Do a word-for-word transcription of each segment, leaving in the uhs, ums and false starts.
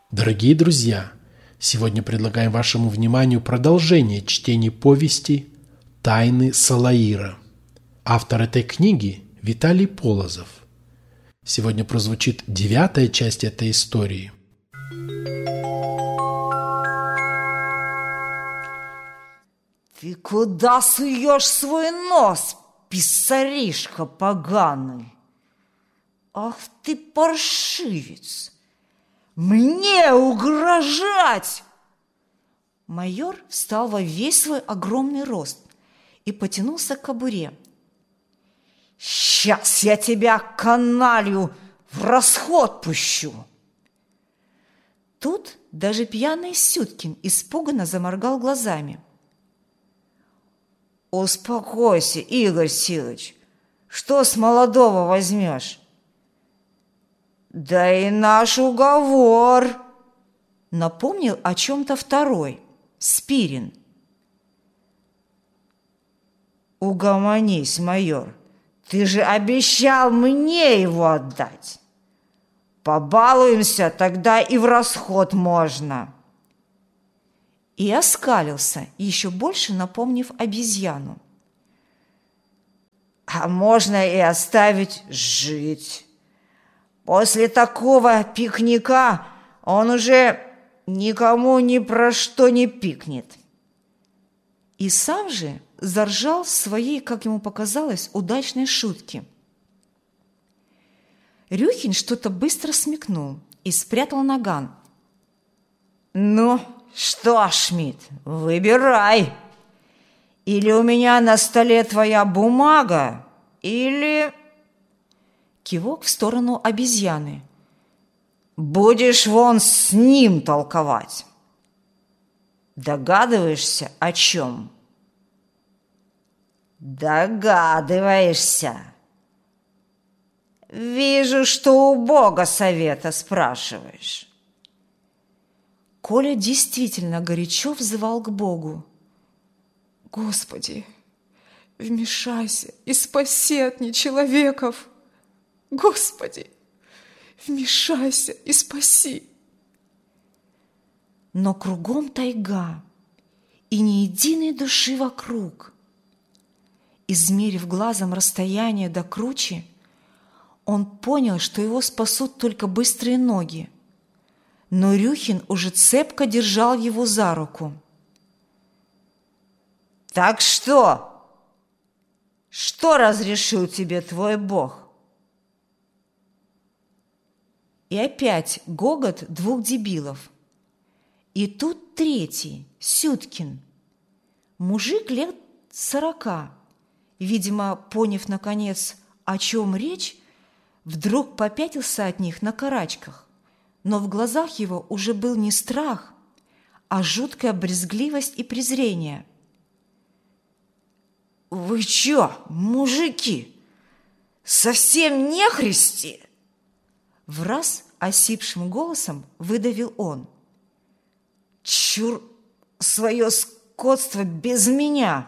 Дорогие друзья, сегодня предлагаем вашему вниманию продолжение чтения повести «Тайны Салаира». Автор этой книги – Виталий Полозов. Сегодня прозвучит девятая часть этой истории. Ты куда суешь свой нос, писаришка поганый? Ах ты паршивец! Мне угрожать! Майор встал во весь свой огромный рост и потянулся к кобуре. Сейчас я тебя, каналью, в расход пущу! Тут даже пьяный Сюткин испуганно заморгал глазами. Успокойся, Игорь Силыч, что с молодого возьмешь? Да и наш уговор, напомнил о чем-то второй, Спирин. Угомонись, майор, ты же обещал мне его отдать. Побалуемся, тогда и в расход можно. И оскалился, еще больше напомнив обезьяну. А можно и оставить жить. После такого пикника он уже никому ни про что не пикнет. И сам же заржал в своей, как ему показалось, удачной шутке. Рюхин что-то быстро смекнул и спрятал наган. «Ну, что, Шмидт, выбирай. Или у меня на столе твоя бумага, или...» Кивок в сторону обезьяны. «Будешь вон с ним толковать. Догадываешься, о чем?» «Догадываешься. Вижу, что у Бога совета спрашиваешь». Коля действительно горячо взывал к Богу. «Господи, вмешайся и спаси от нечеловеков! Господи, вмешайся и спаси!» Но кругом тайга, и ни единой души вокруг. Измерив глазом расстояние до кручи, он понял, что его спасут только быстрые ноги. Но Рюхин уже цепко держал его за руку. «Так что? Что разрешил тебе твой Бог?» И опять гогот двух дебилов. И тут третий, Сюткин. Мужик лет сорока, видимо, поняв, наконец, о чем речь, вдруг попятился от них на карачках. Но в глазах его уже был не страх, а жуткая брезгливость и презрение. «Вы чё, мужики, совсем нехристи?» Враз осипшим голосом выдавил он. «Чур свое скотство без меня!»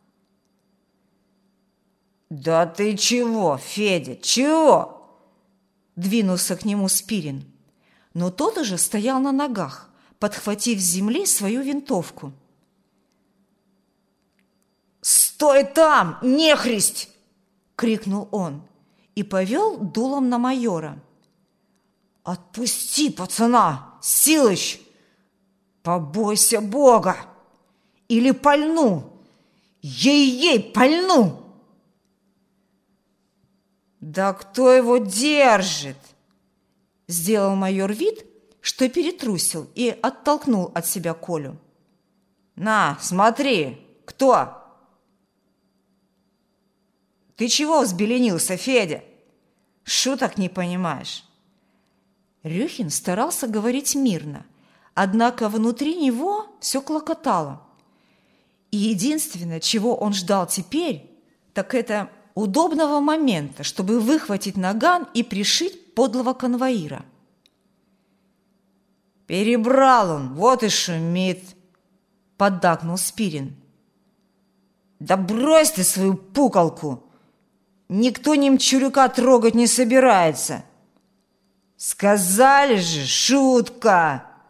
«Да ты чего, Федя, чего?» Двинулся к нему Спирин. Но тот уже стоял на ногах, подхватив с земли свою винтовку. «Стой там, нехристь!» — крикнул он и повел дулом на майора. «Отпусти пацана, Силыч! Побойся Бога! Или пальну! Ей-ей, пальну!» «Да кто его держит?» Сделал майор вид, что перетрусил, и оттолкнул от себя Колю. «На, смотри, кто?» «Ты чего взбеленился, Федя? Шуток не понимаешь». Рюхин старался говорить мирно, однако внутри него все клокотало. И единственное, чего он ждал теперь, так это удобного момента, чтобы выхватить наган и пришить подлого конвоира. «Перебрал он, вот и шумит», — поддакнул Спирин. «Да брось ты свою пукалку! Никто немчурюка трогать не собирается. Сказали же, шутка!»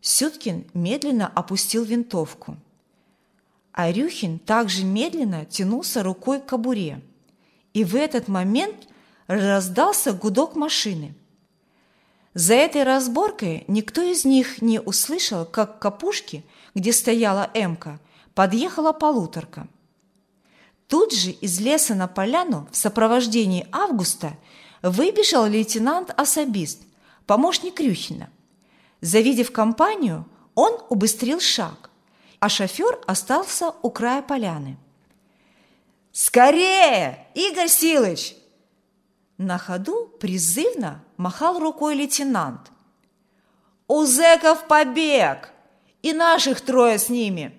Сюткин медленно опустил винтовку, а Рюхин также медленно тянулся рукой к кобуре. И в этот момент раздался гудок машины. За этой разборкой никто из них не услышал, как к опушке, где стояла эмка, подъехала полуторка. Тут же из леса на поляну в сопровождении Августа выбежал лейтенант-особист, помощник Рюхина. Завидев компанию, он убыстрил шаг, а шофер остался у края поляны. «Скорее, Игорь Силыч!» На ходу призывно махал рукой лейтенант. «У зэков побег! И наших трое с ними!»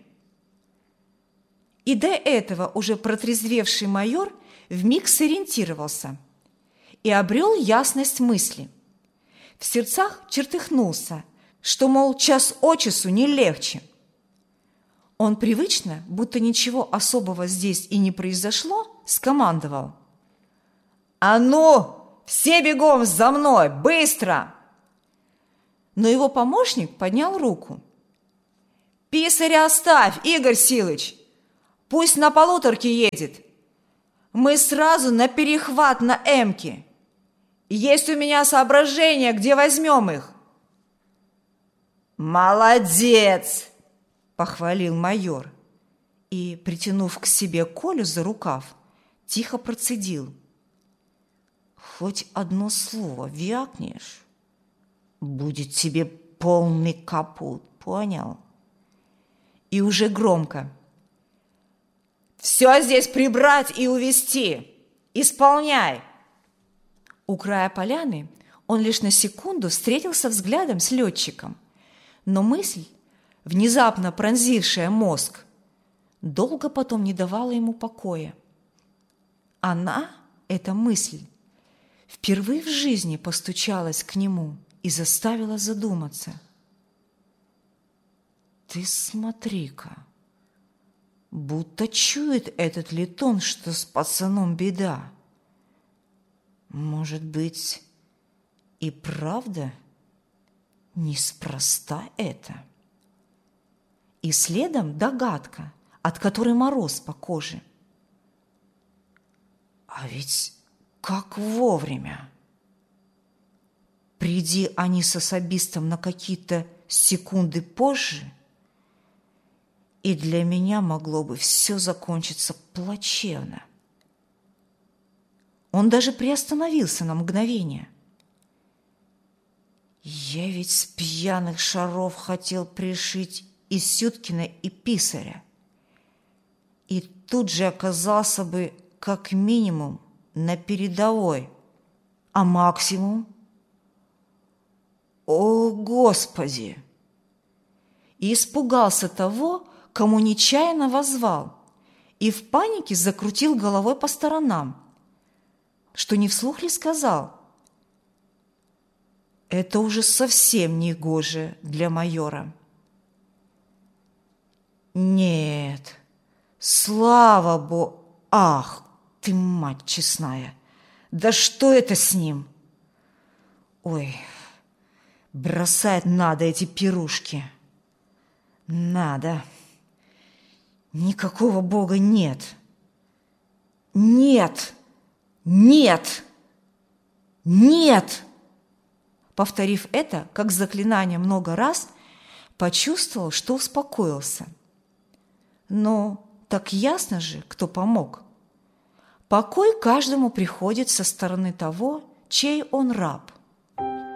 И до этого уже протрезвевший майор вмиг сориентировался и обрел ясность мысли. В сердцах чертыхнулся, что, мол, час от часу не легче. Он привычно, будто ничего особого здесь и не произошло, скомандовал: «А ну, все бегом за мной, быстро!» Но его помощник поднял руку. «Писаря оставь, Игорь Силыч! Пусть на полуторке едет. Мы сразу на перехват на эмке. Есть у меня соображения, где возьмем их». «Молодец!» – похвалил майор и, притянув к себе Колю за рукав, тихо процедил: «Хоть одно слово вякнешь, будет тебе полный капут, понял?» И уже громко: «Все здесь прибрать и увезти! Исполняй!» У края поляны он лишь на секунду встретился взглядом с летчиком, но мысль, внезапно пронзившая мозг, долго потом не давала ему покоя. Она, эта мысль, впервые в жизни постучалась к нему и заставила задуматься. «Ты смотри-ка, будто чует этот летун, что с пацаном беда. Может быть, и правда неспроста это?» И следом догадка, от которой мороз по коже. А ведь как вовремя! Приди они с особистом на какие-то секунды позже, и для меня могло бы все закончиться плачевно. Он даже приостановился на мгновение. Я ведь с пьяных шаров хотел пришить и Сюткина, и писаря, и тут же оказался бы как минимум на передовой, а максимум... О, Господи! И испугался того, кому нечаянно воззвал, и в панике закрутил головой по сторонам, что не вслух ли сказал: «Это уже совсем не гоже для майора». Нет, слава Богу! Ах, ты, мать честная! Да что это с ним? Ой, бросать надо эти пирушки. Надо. Никакого Бога нет. Нет! Нет! Нет! Повторив это, как заклинание много раз, почувствовал, что успокоился. Но так ясно же, кто помог. Покой каждому приходит со стороны того, чей он раб.